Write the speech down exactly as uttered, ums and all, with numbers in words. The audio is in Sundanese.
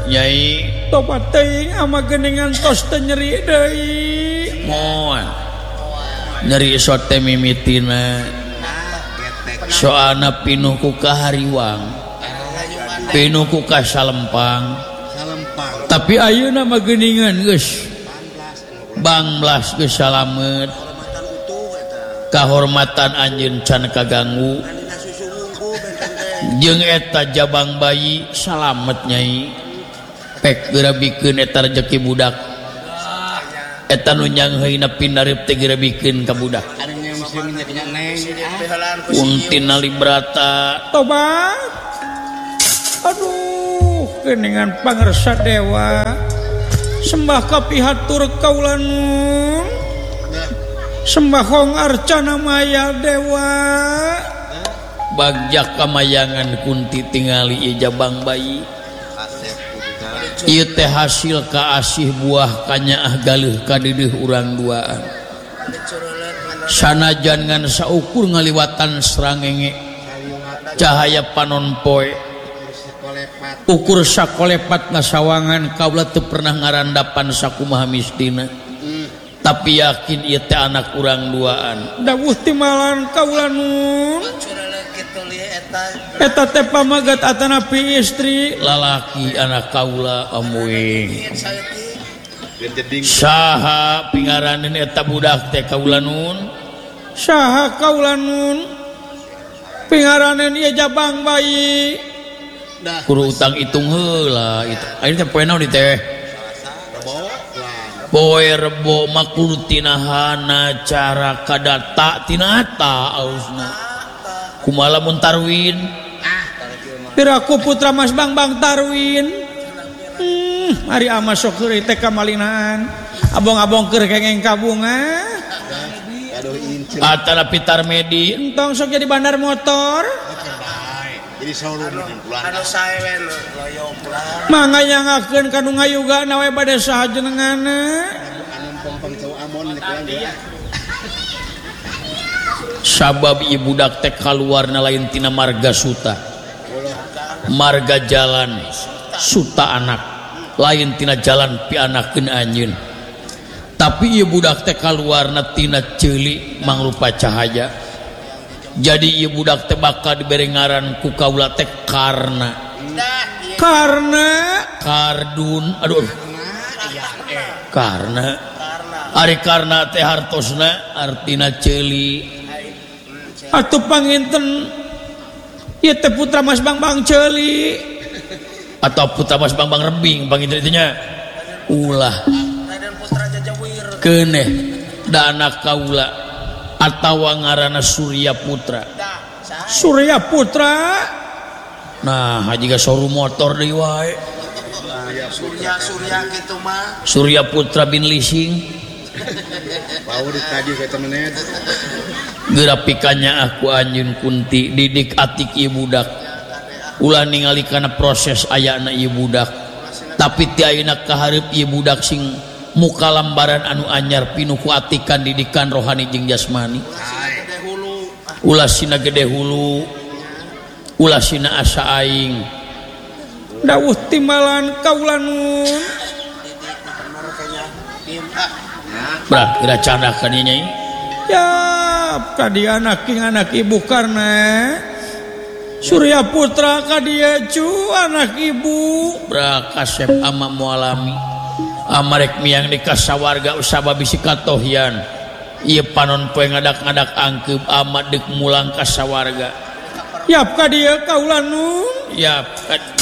Nyai tobat teuing ama geuningan tos teu nyeri deui moal nyeri sote mimitina soalna pinuh ku kahariwang pinuh ku kasalempang tapi ayeuna mah geuningan geus banglas geus salamet kahormatan anjeun can kaganggu jeung eta jabang bayi salamet Nyai pek geura bikeun eta rezeki budak eta nu nyangheuna pinarip teh geura bikeun ka budak untina librata tobat aduh geuningan pangarsa dewa sembah ka pihatur kaula nun sembah hong arcana maya dewa bagjak kamayangan kunti tingali ieu jabang bayi ieu teh hasil ka asih buah kanyaah galeuh kadeudeung urang duaan sanajan ngan saukur ngaliwatan srangenge cahaya panon poe ukur sakolepat ngasawangan kaula teu pernah ngarandapan sakumaha mistina tapi yakin ieu teh anak urang duaan dawuh timalan kaula nun eta teh pamagat atanapi istri lalaki anak kaula amuing saha pingaraneun eta budak teh kaula nun saha kaula nun pingaraneun ieu jabang bayi kudu utang hitung heula itu ayeuna teh poe naon ieu teh poe rebo maklud tinahana cara kadata tinata ausna kumaha mun tarwin piraku putra Mas Bang-bang tarwin hmm, ari ama sok heureuy teh kamalinaan abong-abong keur kengeng kabunga atana pitar medi entong sok jadi bandar motor jadi showroom anu sae loyong pulang mangga nyangakeun kanu ngayuga na we bade saha jenenganna anu pompong cau amon sabab ieu budak teh kaluarna lain tina marga suta marga jalan suta anak lain tina jalan pianakeun anjeun tapi ieu budak teh kaluarna tina ceuli mangrupa cahaya jadi ieu budak teh bakal dibere ngaran ku kaula teh karna karna kardun aduh karna ari karna teh hartosna artina ceuli atuh panginten ieu teh putra Mas Bang-bang ceuli atau putra Mas Bang-bang rebing panginten itu nya ulah Raden Putra Jajawir keuneh da anak kaula atawa ngaranna Surya Putra Surya Putra nah hajiga showroom motor deui wae Surya Surya kitu mah Surya Putra bin Lising bau dikaji ka temenet geura pikannya aku anjeun kunti didik atik ieu budak ulah ningali kana proses ayana ieu budak tapi ti ayeuna kahareup ieu budak sing muka lambaran anu anyar pinuh ku atikan didikan rohani jeung jasmani ulah sina gede hulu ulah sina asa aing dawuh timalan kaula nun brak kira candak ka dieu nyai ya kadi anak king anak ibu karena Surya Putra kadieu cu anak ibu brak kasep ama mualami amarek miang di kasawarga usaba bisi katohyan ieu panon poe ngadak-ngadak angkeup amat deuk mulang kasawarga yap kadieu kaula nun yap